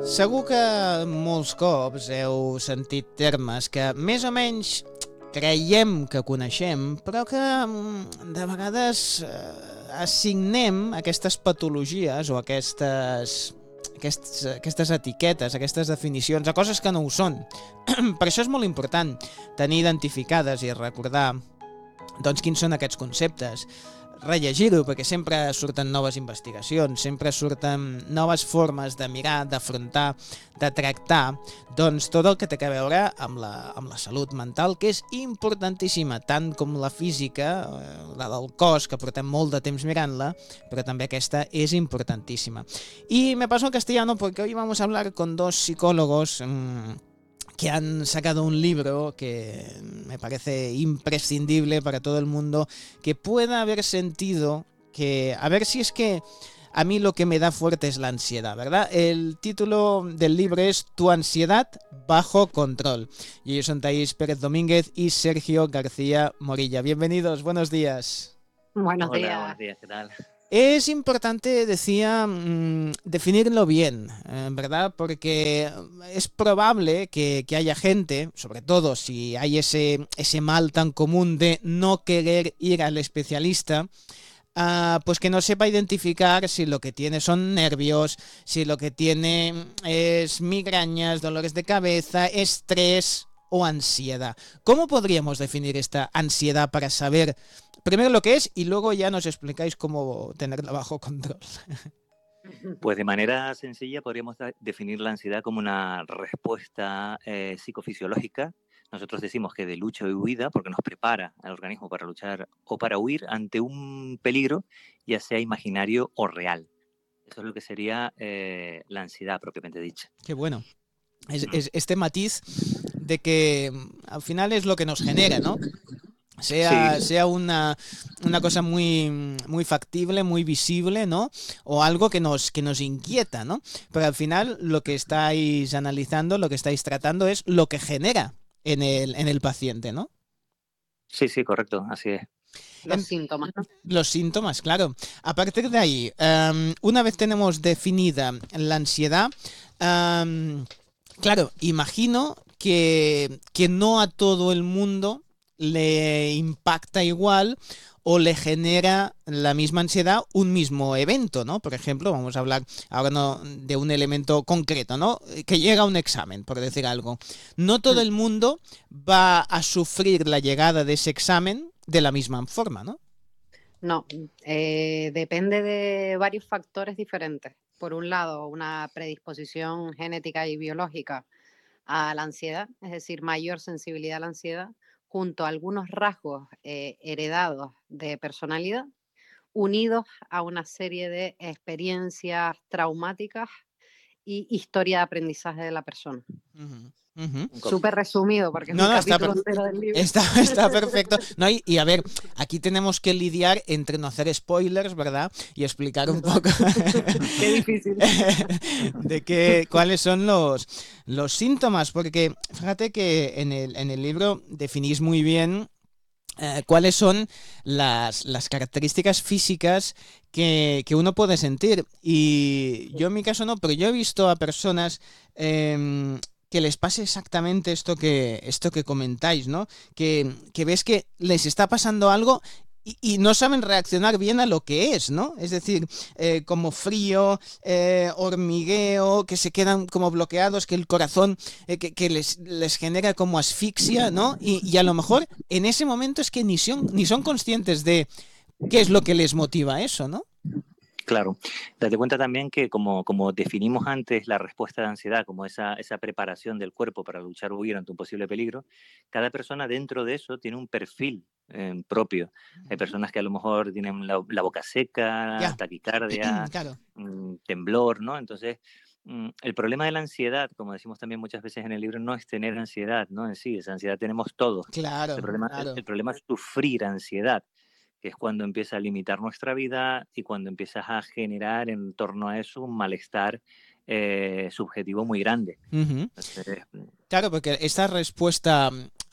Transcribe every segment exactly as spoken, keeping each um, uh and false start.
Segur que molts cops heu sentit termes que més o menys creiem que coneixem, però que mm, de vegades eh, assignem aquestes patologies o aquestes, aquests, aquestes etiquetes, aquestes definicions a coses que no ho són. Per això és molt important tenir identificades i recordar doncs, quins són aquests conceptes. Rellegir-ho, perquè sempre surten noves investigacions, sempre surten noves formes de mirar, d'afrontar, de tractar, doncs tot el que té a veure amb la, amb la salut mental, que és importantíssima, tant com la física, la del cos, que portem molt de temps mirant-la, pero también aquesta es importantísima. Y me paso en castellano porque hoy vamos a hablar con dos psicólogos mmm, que han sacado un libro que me parece imprescindible para todo el mundo, que pueda haber sentido, que a ver si es que a mí lo que me da fuerte es la ansiedad, ¿verdad? El título del libro es Tu ansiedad bajo control. Y ellos son Thaís Pérez Domínguez y Sergio García Morilla. Bienvenidos, buenos días. Buenos Hola, días. buenos días, ¿qué tal? Es importante, decía, mmm, definirlo bien, eh, ¿verdad? Porque es probable que, que haya gente, sobre todo si hay ese, ese mal tan común de no querer ir al especialista, uh, pues que no sepa identificar si lo que tiene son nervios, si lo que tiene es migrañas, dolores de cabeza, estrés o ansiedad. ¿Cómo podríamos definir esta ansiedad para saber primero lo que es y luego ya nos explicáis cómo tenerla bajo control? Pues de manera sencilla podríamos definir la ansiedad como una respuesta eh, psicofisiológica. Nosotros decimos que de lucha y huida, porque nos prepara al organismo para luchar o para huir ante un peligro, ya sea imaginario o real. Eso es lo que sería eh, la ansiedad propiamente dicha. Qué bueno. Es, es este matiz de que al final es lo que nos genera, ¿no? Sea, sí. sea una, una cosa muy, muy factible, muy visible, ¿no? O algo que nos, que nos inquieta, ¿no? Pero al final lo que estáis analizando, lo que estáis tratando es lo que genera en el, en el paciente, ¿no? Sí, sí, correcto, así es. Los en, síntomas, ¿no? Los síntomas, claro. A partir de ahí, um, una vez tenemos definida la ansiedad, um, claro, imagino que, que no a todo el mundo le impacta igual o le genera la misma ansiedad un mismo evento, ¿no? Por ejemplo, vamos a hablar ahora no de un elemento concreto, ¿no? Que llega un examen, por decir algo. No todo el mundo va a sufrir la llegada de ese examen de la misma forma, ¿no? No, eh, depende de varios factores diferentes. Por un lado, una predisposición genética y biológica a la ansiedad, es decir, mayor sensibilidad a la ansiedad, junto a algunos rasgos eh, heredados de personalidad, unidos a una serie de experiencias traumáticas y historia de aprendizaje de la persona. Uh-huh. Uh-huh. Súper resumido, porque es no, un no, capítulo está, entero del libro. Está, está perfecto. No, y, y a ver, aquí tenemos que lidiar entre no hacer spoilers, ¿verdad? Y explicar un poco qué difícil. de qué, cuáles son los, los síntomas, porque fíjate que en el, en el libro definís muy bien Eh, cuáles son las, las características físicas que, que uno puede sentir. Y yo en mi caso no, pero yo he visto a personas eh, que les pase exactamente esto que, esto que comentáis, ¿no? Que, que ves que les está pasando algo y, y no saben reaccionar bien a lo que es, ¿no? Es decir, eh, como frío, eh, hormigueo, que se quedan como bloqueados, que el corazón eh, que, que les, les genera como asfixia, ¿no? Y, y a lo mejor en ese momento es que ni son, ni son conscientes de qué es lo que les motiva eso, ¿no? Claro, date cuenta también que como, como definimos antes la respuesta de ansiedad como esa, esa preparación del cuerpo para luchar o huir ante un posible peligro, cada persona dentro de eso tiene un perfil eh, propio. Hay personas que a lo mejor tienen la, la boca seca, Ya. taquicardia, claro. mmm, temblor, ¿no? Entonces, mmm, el problema de la ansiedad, como decimos también muchas veces en el libro, no es tener ansiedad, ¿no? En sí, esa ansiedad tenemos todos. Claro, el, problema, claro. el, el problema es sufrir ansiedad, que es cuando empieza a limitar nuestra vida y cuando empiezas a generar en torno a eso un malestar eh, subjetivo muy grande. Uh-huh. Entonces, claro, porque esta respuesta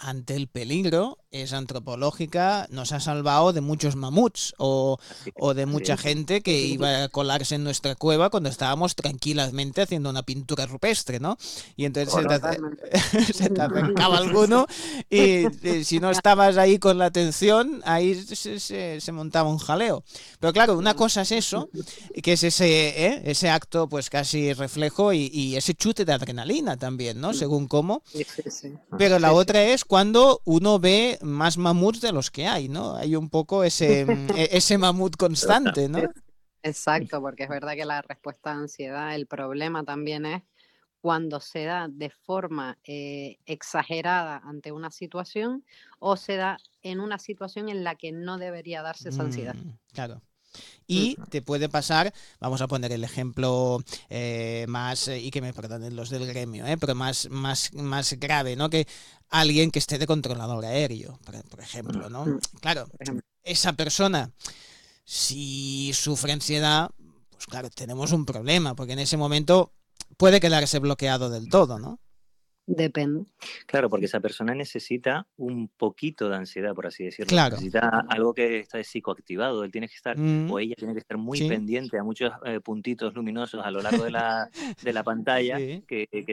ante el peligro es antropológica, nos ha salvado de muchos mamuts o, o de mucha gente que iba a colarse en nuestra cueva cuando estábamos tranquilamente haciendo una pintura rupestre, ¿no? Y entonces se te, se te acercaba alguno y, y si no estabas ahí con la atención, ahí se, se, se montaba un jaleo. Pero claro, una cosa es eso, que es ese, ¿eh? ese acto pues casi reflejo y, y ese chute de adrenalina también, ¿no? Según cómo. Sí, sí, sí. Pero la Sí, otra sí. es cuando uno ve más mamuts de los que hay, ¿no? Hay un poco ese, ese mamut constante, ¿no? Exacto, porque es verdad que la respuesta a ansiedad, el problema también es cuando se da de forma eh, exagerada ante una situación o se da en una situación en la que no debería darse esa ansiedad. Mm, claro. Y te puede pasar, vamos a poner el ejemplo eh, más, eh, y que me perdonen los del gremio, eh, pero más, más, más grave, ¿no? Que alguien que esté de controlador aéreo, por, por ejemplo, ¿no? Claro, esa persona, si sufre ansiedad, pues claro, tenemos un problema, porque en ese momento puede quedarse bloqueado del todo, ¿no? Depende. Claro, porque esa persona necesita un poquito de ansiedad, por así decirlo. Claro. Necesita algo que está psicoactivado. Él tiene que estar, Mm. o ella tiene que estar muy Sí. pendiente a muchos eh, puntitos luminosos a lo largo de la, de la pantalla Sí. que, que